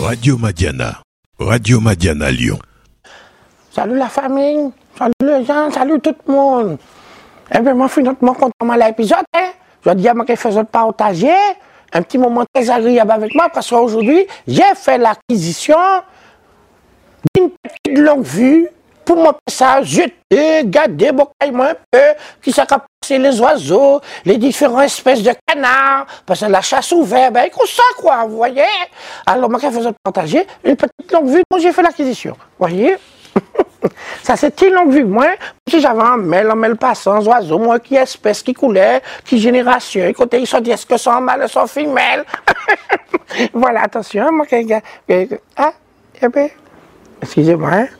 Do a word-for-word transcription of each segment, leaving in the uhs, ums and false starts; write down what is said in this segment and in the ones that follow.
Radio Madiana. Radio Madiana Lyon. Salut la famille, salut les gens, salut tout le monde. Eh bien, moi, je suis notre content de l'épisode. Hein? Je dis à moi que je faisais partager un petit moment très agréable avec moi parce qu'aujourd'hui, j'ai fait l'acquisition d'une petite longue vue pour mon ça, jeter, garder, moi un peu, qui s'est passé les oiseaux, les différentes espèces de canards, parce que la chasse ouverte, ben, comme ça, quoi, vous voyez. Alors, moi, je faisais partager une petite longue vue dont j'ai fait l'acquisition, vous voyez. Ça, c'est une longue vue. Moi, si j'avais un mail, un mail passant, oiseaux, moi, qui espèce, qui coulait, qui génération, écoutez, ils sont dit, est-ce que sont mâles, sont femelles? Voilà, attention, moi, que, que, que, ah, eh bien, excusez-moi, hein.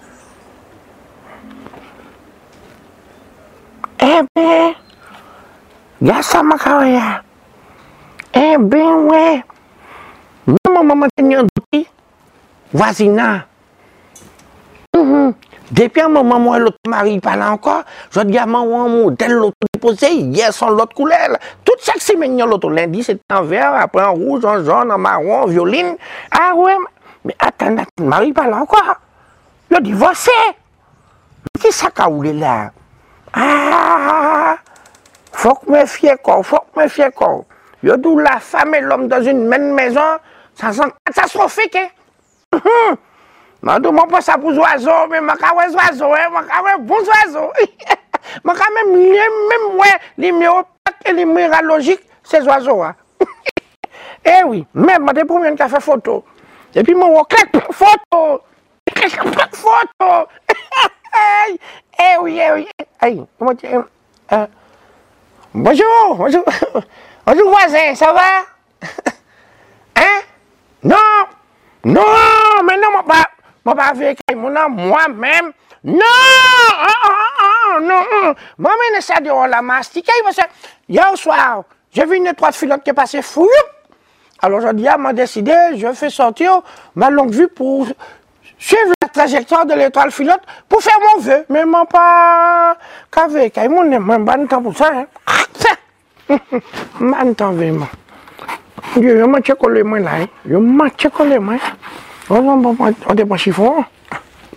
Eh bien, regarde ça, ma carrière. Eh bien, ouais. Même maman tenait un douti, voisinage. Mm-hmm. Depuis un moment, moi, l'autre mari parle encore, je dis à maman, un modèle, l'autre déposé, hier, son l'autre couleur. Tout chaque semaine, l'autre lundi, c'était en vert, après en rouge, en jaune, en marron, en violine. Ah ouais, mais attends, le mari parle encore. Il a divorcé. Qui ça qu'a roulé là? Ah, faut que me fie quoi, faut que me fie quoi. Il a dit la femme et l'homme dans une même maison, ça sent catastrophique, hein? Je ne pas ça pour les oiseaux, mais je ne pas oiseaux, je ne pas bons oiseaux. Je ne même même les myopathes et les minéralogiques, ces oiseaux. Eh oui, même je pour une café photo. Et puis, je clique photo. Photo. Eh oui, eh oui. Hey, comment tu euh, bonjour, bonjour. Bonjour, voisin, ça va? Hein? Non, non, mais non, mon papa. Je ne vais pas avec moi-même. Non! Ah, ah, ah, non! Moi-même, ça de la mastiquer parce que hier soir, j'ai vu une étoile filote qui est passée fou. Alors, je dis à m'a décidé, je fais sortir ma longue vue pour suivre la trajectoire de l'étoile filote pour faire mon vœu. Mais je pas qu'avec. Je ne pas temps pour ça. Je ne pas temps vraiment. Je vais me checker les mains là. Je vais me checker les mains. On ne peut pas chiffon.